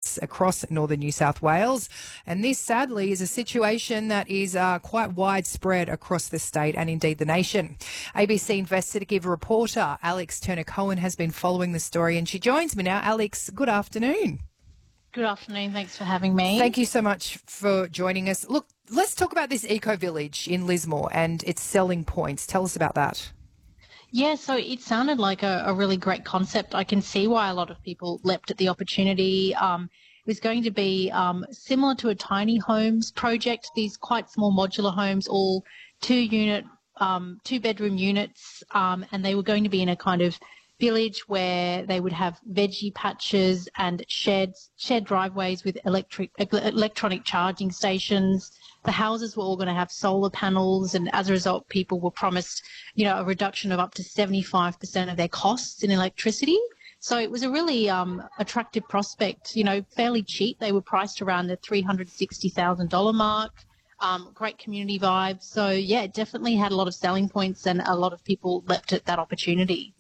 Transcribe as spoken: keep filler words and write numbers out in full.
units across northern New South Wales. And this, sadly, is a situation that is uh, quite widespread across the state and indeed the nation. A B C investigative reporter Alex Turner-Cohen has been following the story, and she joins me now. Alex, good afternoon. Good afternoon. Thanks for having me. Thank you so much for joining us. Look, let's talk about this eco-village in Lismore and its selling points. Tell us about that. Yeah, so it sounded like a, a really great concept. I can see why a lot of people leapt at the opportunity. Um, it was going to be um, similar to a tiny homes project, these quite small modular homes, all two-unit, um, two-bedroom units, um, and they were going to be in a kind of village where they would have veggie patches and sheds, shared driveways with electric electronic charging stations. The houses were all going to have solar panels, and as a result, people were promised, you know, a reduction of up to seventy-five percent of their costs in electricity. So it was a really um, attractive prospect, you know, fairly cheap. They were priced around the three hundred sixty thousand dollars mark. Um, great community vibes. So, yeah, it definitely had a lot of selling points, and a lot of people leapt at that opportunity.